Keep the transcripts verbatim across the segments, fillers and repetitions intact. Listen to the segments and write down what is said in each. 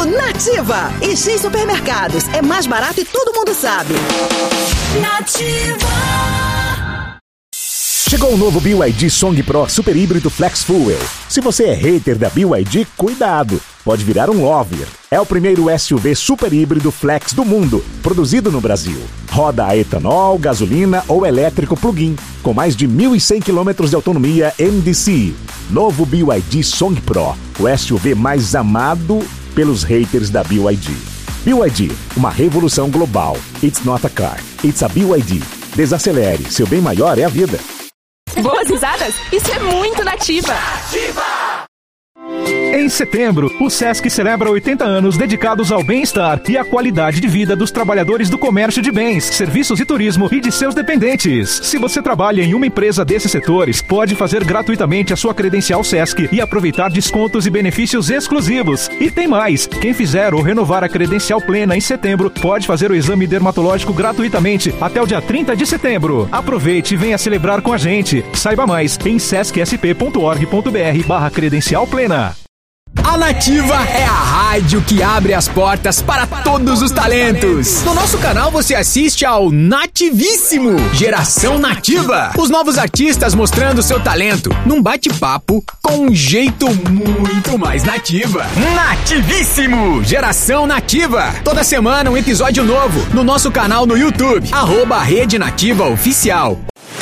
Nativa. E X Supermercados. É mais barato e todo mundo sabe. Nativa. Chegou o novo B Y D Song Pro Super Híbrido Flex Fuel. Se você é hater da B Y D, cuidado, pode virar um lover. É o primeiro S U V super híbrido flex do mundo, produzido no Brasil. Roda a etanol, gasolina ou elétrico plug-in, com mais de mil e cem quilômetros de autonomia M D C. Novo B Y D Song Pro, o S U V mais amado pelos haters da B Y D. B Y D, uma revolução global. It's not a car, it's a B Y D. Desacelere, seu bem maior é a vida. Boas risadas? Isso é muito Nativa! Nativa! Em setembro, o Sesc celebra oitenta anos dedicados ao bem-estar e à qualidade de vida dos trabalhadores do comércio de bens, serviços e turismo e de seus dependentes. Se você trabalha em uma empresa desses setores, pode fazer gratuitamente a sua credencial Sesc e aproveitar descontos e benefícios exclusivos. E tem mais! Quem fizer ou renovar a credencial plena em setembro, pode fazer o exame dermatológico gratuitamente até o dia trinta de setembro. Aproveite e venha celebrar com a gente. Saiba mais em sescsp ponto org ponto br barra credencial plena. A Nativa é a rádio que abre as portas para todos os talentos. No nosso canal você assiste ao Nativíssimo, Geração Nativa. Os novos artistas mostrando seu talento num bate-papo com um jeito muito mais nativa. Nativíssimo, Geração Nativa. Toda semana um episódio novo no nosso canal no YouTube, arroba Rede Nativa Oficial.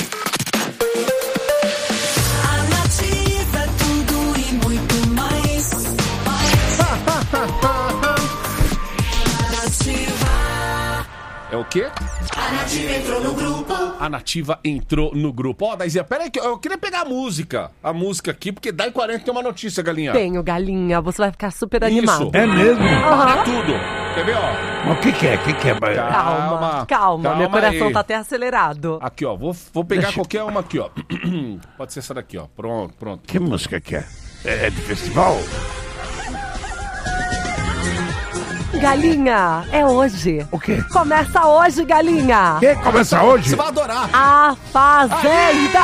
É o quê? A Nativa entrou no grupo. A Nativa entrou no grupo. Ó, oh, Daizinha, pera aí, que eu queria pegar a música. A música aqui, porque dá e quarenta tem uma notícia, Galinha. Tenho, Galinha. Você vai ficar super animado. Isso. É mesmo? Uhum. É tudo. Quer ver, ó? O que que é? O que que é? Calma, calma. calma meu coração aí. Tá até acelerado. Aqui, ó. Vou, vou pegar Deixa... qualquer uma aqui, ó. Pode ser essa daqui, ó. Pronto, pronto. Que música que é? É de festival? Galinha, é hoje. O quê? Começa hoje, Galinha. O quê? Começa hoje? Você vai adorar. A Fazenda!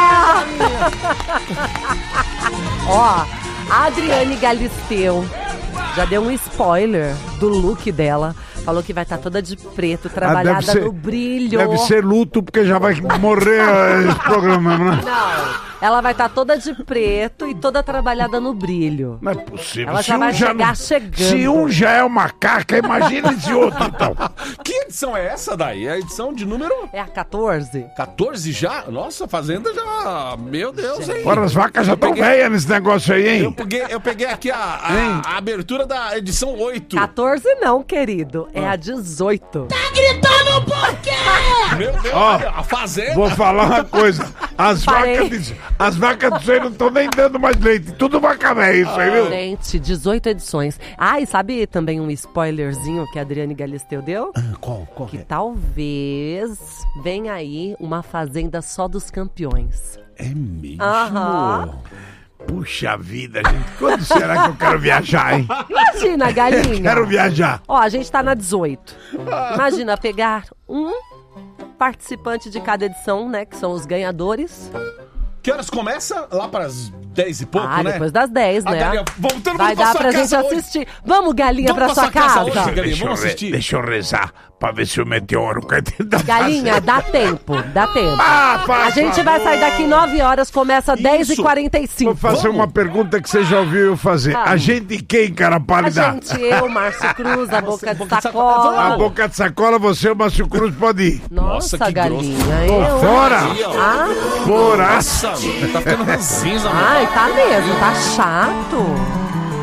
Ó, a Adriane Galisteu já deu um spoiler do look dela. Falou que vai estar tá toda de preto, trabalhada ah, ser, no brilho. Deve ser luto, porque já vai morrer esse programa, né? Não, ela vai estar tá toda de preto e toda trabalhada no brilho. Não é possível. Ela se já um vai já chegar não... chegando. Se um já é uma caca, imagina esse outro, então. Que edição é essa daí? É a edição de número... É a catorze. catorze já? Nossa, a Fazenda já... Meu Deus, hein? Agora as vacas já estão peguei... velhas nesse negócio aí, hein? Eu peguei, eu peguei aqui a, a, a abertura da edição oito. catorze não, querido. É a dezoito. Tá gritando por quê? Meu Deus, ó, a Fazenda. Vou falar uma coisa. As Parei. vacas de, as vacas de vocês não estão nem dando mais leite. Tudo vaca velha, isso aí, viu? Gente, dezoito edições. Ah, e sabe também um spoilerzinho que a Adriane Galisteu deu? Ah, qual? Qual que é? talvez venha aí uma Fazenda só dos campeões. É mesmo? Aham. Puxa vida, gente. Quando será que eu quero viajar, hein? Imagina, Galinha. Quero viajar. Ó, a gente tá na dezoito. Imagina pegar um participante de cada edição, né? Que são os ganhadores. Que horas começa? Lá para as dez e pouco, ah, né? depois das dez, né? Galinha, vamos todo mundo Vai dar pra, pra gente hoje. assistir. Vamos, Galinha, vamos pra sua casa. casa. Hoje, Galinha, deixa, vamos eu assistir. deixa eu rezar pra ver se o meteoro cai dentro da Galinha, dá tempo, dá tempo. Ah, pá, a gente pá, vai sair daqui nove horas, começa dez e quarenta e cinco. Vou fazer vamos. uma pergunta que você já ouviu eu fazer. Vamos. A gente quem, cara pálida? A gente, eu, Márcio Cruz, a Boca de Sacola. A Boca de Sacola, você, o Márcio Cruz, pode ir. Nossa, Nossa Galinha. Eu... Fora! Ah? Fora! Nossa, tá ficando ranzinza, mano. Ai, tá mesmo, tá chato.